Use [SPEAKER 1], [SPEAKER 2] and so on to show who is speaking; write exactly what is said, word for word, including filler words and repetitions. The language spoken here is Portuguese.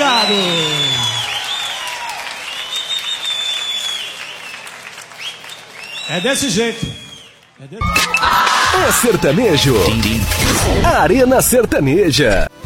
[SPEAKER 1] obrigado. É desse jeito. É, desse...
[SPEAKER 2] é sertanejo. Arena Sertaneja.